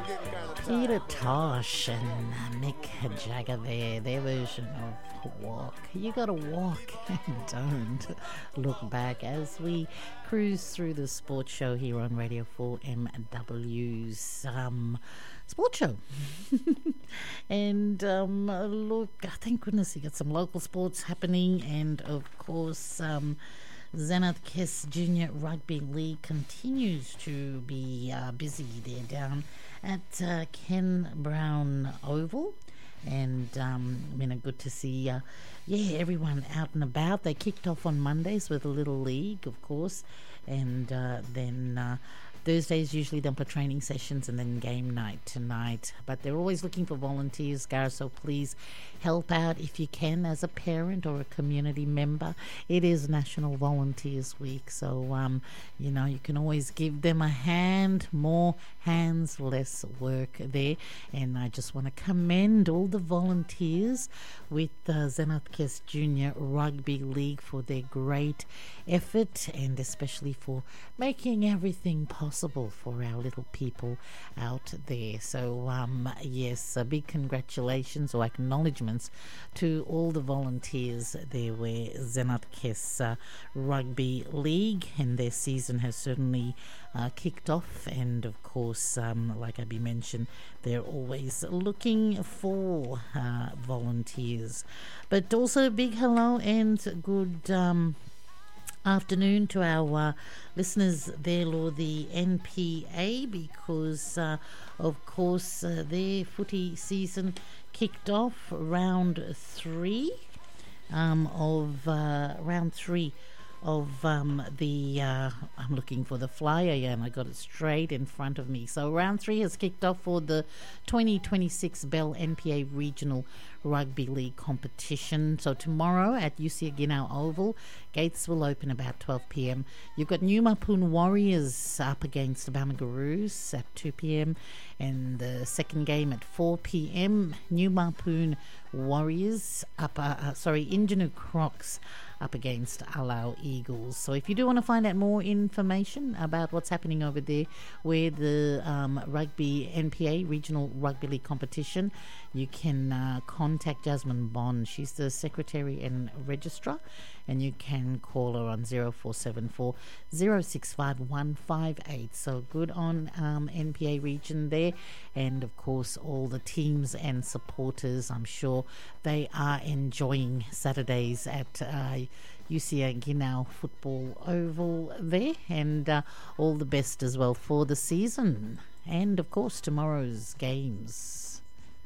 Peter Tosh and Mick Jagger there, their version of Walk. You gotta walk and don't look back as we cruise through the sports show here on Radio 4MW's sports show. And look, thank goodness you got some local sports happening, and of course Zenith Kiss Junior Rugby League continues to be busy there down at Ken Brown Oval. And good to see everyone out and about. They kicked off on Mondays with a little league, of course, and then Thursdays usually done for training sessions, and then game night tonight. But they're always looking for volunteers, Gar, so please help out if you can as a parent or a community member. It is National Volunteers Week, so you can always give them a hand. More hands, less work there. And I just want to commend all the volunteers with Zenith Kiss Junior Rugby League for their great effort, and especially for making everything possible for our little people out there. So yes, a big congratulations or acknowledgements to all the volunteers there with Zenith Kiss Rugby League, and their season has certainly kicked off. And of course, like I mentioned, they're always looking for volunteers. But also a big hello and good afternoon to our listeners there, Lord, the NPA, because of course their footy season kicked off round three of the I'm looking for the flyer, and I got it straight in front of me. So round three has kicked off for the 2026 Bell NPA Regional Rugby League competition. So tomorrow at UC Ginau Oval, gates will open about 12 p.m. You've got New Mapoon Warriors up against Bamagarus at 2 p.m. and the second game at 4 p.m. New Mapoon Warriors Ingenuity Crocs up against Alau Eagles. So if you do want to find out more information about what's happening over there with the Rugby NPA Regional Rugby League competition, you can contact Jasmine Bond. She's the Secretary and Registrar, and you can call her on 0474 065 158. So good on NPA region there, and of course all the teams and supporters, I'm sure they are enjoying Saturdays at UCA Ginau Football Oval there, and all the best as well for the season, and of course tomorrow's games.